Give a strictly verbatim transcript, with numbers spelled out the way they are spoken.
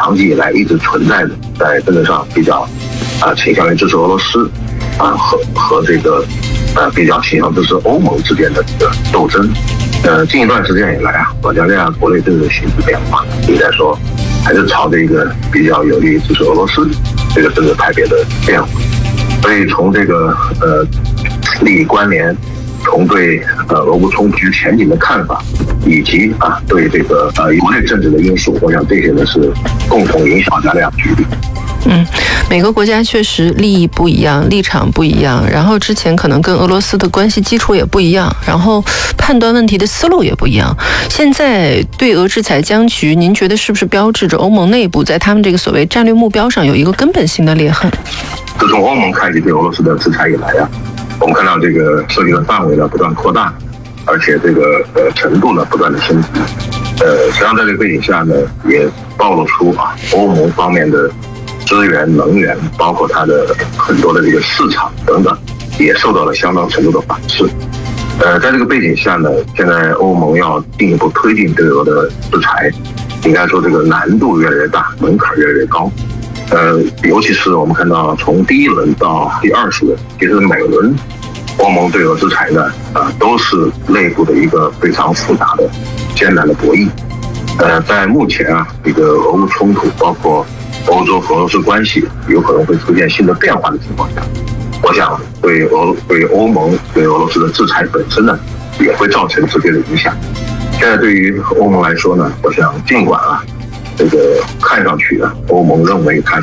长期以来一直存在的，在政治上比较啊、呃、倾向于支持俄罗斯啊、呃、和和这个呃比较倾向支持欧盟之间的这个斗争。呃，近一段时间以来啊，保加利亚国内政治形势变化，应该说还是朝着一个比较有利于支持俄罗斯这个政治派别的变化。所以从这个呃利益关联，从对呃俄乌冲突前景的看法，以及啊对这个呃国内政治的因素，我想这些呢是共同影响保加利亚局势。 嗯，每个国家确实利益不一样，立场不一样，然后之前可能跟俄罗斯的关系基础也不一样，然后判断问题的思路也不一样。现在对俄制裁僵局，您觉得是不是标志着欧盟内部在他们这个所谓战略目标上有一个根本性的裂痕？ 自从欧盟开启对俄罗斯的制裁以来啊，我们看到这个涉及的范围呢不断扩大，而且这个呃程度呢不断的升级。呃，实际上在这个背景下呢，也暴露出啊欧盟方面的资源、能源，包括它的很多的这个市场等等，也受到了相当程度的反噬。呃，在这个背景下呢，现在欧盟要进一步推进对俄的制裁，应该说这个难度越来越大，门槛越来越高。呃，尤其是我们看到从第一轮到第二十轮，其实每轮欧盟对俄制裁呢，啊、呃，都是内部的一个非常复杂的、艰难的博弈。呃，在目前啊，这个俄乌冲突，包括欧洲和俄罗斯关系有可能会出现新的变化的情况下，我想对俄对欧盟对俄罗斯的制裁本身呢，也会造成直接的影响。现在对于欧盟来说呢，我想尽管啊，这个看上去啊，欧盟认为它